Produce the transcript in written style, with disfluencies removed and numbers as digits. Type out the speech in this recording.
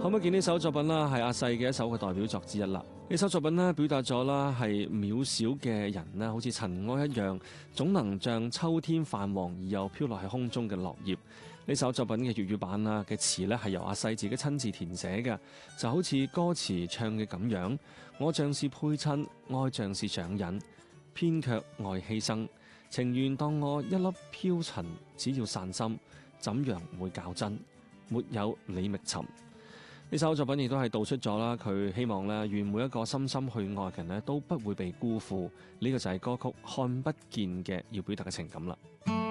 可不可見呢首作品啦，係阿細嘅一首嘅代表作之一啦。呢首作品呢，表達咗啦係渺小嘅人呢，好似塵埃一樣，總能像秋天泛黃而又飄落喺空中嘅落葉。呢首作品嘅粵語版啦嘅詞呢，係由阿細自己親自填寫嘅，就好似歌詞唱嘅咁樣：我像是配襯，愛像是上癮，偏卻愛犧牲，情願當我一粒飄塵，只要散心，怎樣會較真？沒有你覓尋。呢首作品亦都係道出咗啦，佢希望咧，願每一個深深去愛嘅人咧，都不會被辜負。呢個就係歌曲看不見嘅要表達嘅情感啦。